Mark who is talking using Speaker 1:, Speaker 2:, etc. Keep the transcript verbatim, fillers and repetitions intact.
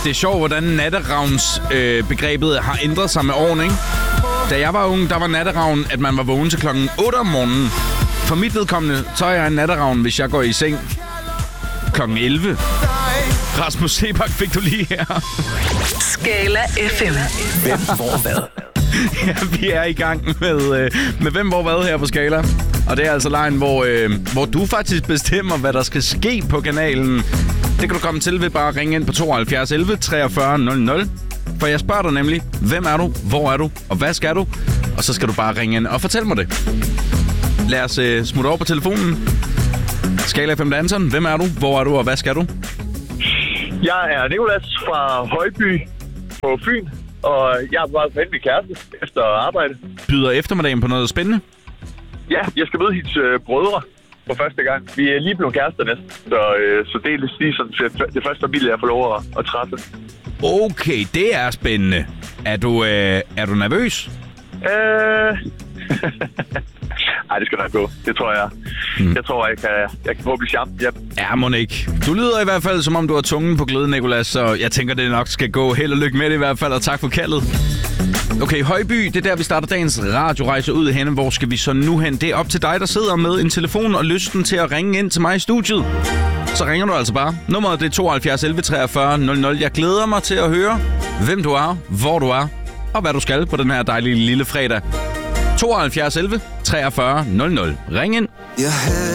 Speaker 1: Det er sjovt, hvordan natteravns øh, begrebet har ændret sig med årene, ikke? Da jeg var ung, der var natteravn, at man var vågen til klokken otte om morgenen. For mit vedkommende, så er jeg en natteravn, hvis jeg går i seng klokken elleve. Rasmus Sebak fik du lige her.
Speaker 2: Skala F M.
Speaker 3: Hvem, hvor, hvad?
Speaker 1: Ja, vi er i gang med, øh, med Hvem, hvor, hvad her på Skala. Og det er altså lejen, hvor, øh, hvor du faktisk bestemmer, hvad der skal ske på kanalen. Det kan du komme til ved bare at ringe ind på tooghalvfjerds elleve treogfyrre nul nul. For jeg spørger dig nemlig, hvem er du, hvor er du, og hvad skal du? Og så skal du bare ringe ind og fortælle mig det. Lad os øh, smutte over på telefonen. Skala F M Danson, hvem er du, hvor er du, og hvad skal du?
Speaker 4: Jeg er Nicolas fra Højby på Fyn, og jeg er på vej for min kæreste efter arbejde.
Speaker 1: Byder eftermiddagen på noget spændende?
Speaker 4: Ja, jeg skal møde hendes øh, brødre for første gang. Vi er lige blevet kærester næsten, så, øh, så det er lige sådan det, det første familie, jeg får lov at, at træffe.
Speaker 1: Okay, det er spændende. Er du, øh, er du nervøs?
Speaker 4: Øh... Ej, det skal nok gå. Det tror jeg. Hmm. Jeg tror, jeg kan, jeg kan forhåbentlig charme. Yep.
Speaker 1: Ja, må ikke. Du lyder i hvert fald, som om du har tungen på gløden, Nicolas, så jeg tænker, det nok skal gå. Held og lykke med det i hvert fald, og tak for kaldet. Okay, Højby, det er der, vi starter dagens radiorejse ud henne. Hvor skal vi så nu hen? Det er op til dig, der sidder med en telefon og lysten til at ringe ind til mig i studiet. Så ringer du altså bare. Nummeret det er tooghalvfjerds elleve treogfyrre nul nul. Jeg glæder mig til at høre, hvem du er, hvor du er, og hvad du skal på den her dejlige lille fredag. tooghalvfjerds elleve treogfyrre nul nul. Ring ind.